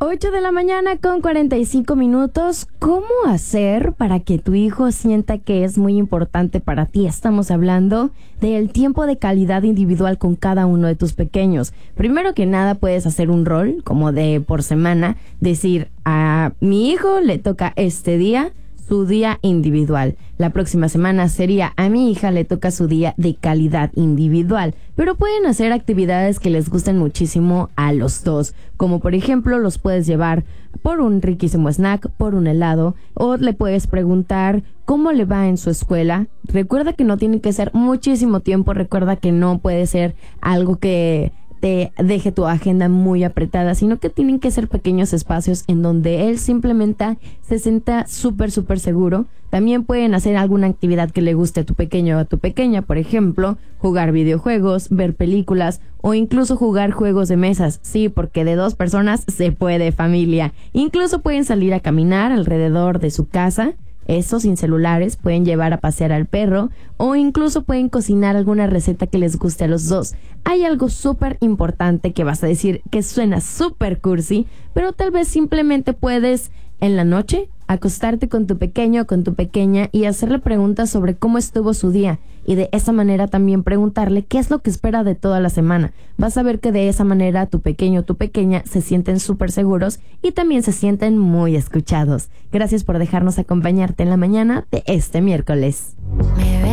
8 de la mañana con 45 minutos. ¿Cómo hacer para que tu hijo sienta que es muy importante para ti? Estamos hablando del tiempo de calidad individual con cada uno de tus pequeños. Primero que nada, puedes hacer un rol como de por semana, decir a mi hijo le toca este día su día individual. La próxima semana sería a mi hija le toca su día de calidad individual. Pero pueden hacer actividades que les gusten muchísimo a los dos. Como por ejemplo, los puedes llevar por un riquísimo snack, por un helado, o le puedes preguntar cómo le va en su escuela. Recuerda que no tiene que ser muchísimo tiempo. Recuerda que no puede ser algo que te deje tu agenda muy apretada, sino que tienen que ser pequeños espacios en donde él simplemente se sienta súper seguro. También pueden hacer alguna actividad que le guste a tu pequeño o a tu pequeña, por ejemplo, jugar videojuegos, ver películas o incluso jugar juegos de mesas. Sí, porque de 2 personas se puede, familia. Incluso pueden salir a caminar alrededor de su casa. Eso sin celulares, pueden llevar a pasear al perro o incluso pueden cocinar alguna receta que les guste a los dos. Hay algo súper importante que vas a decir que suena súper cursi, pero tal vez simplemente puedes en la noche acostarte con tu pequeño o con tu pequeña y hacerle preguntas sobre cómo estuvo su día y de esa manera también preguntarle qué es lo que espera de toda la semana. Vas a ver que de esa manera tu pequeño o tu pequeña se sienten súper seguros y también se sienten muy escuchados. Gracias por dejarnos acompañarte en la mañana de este miércoles.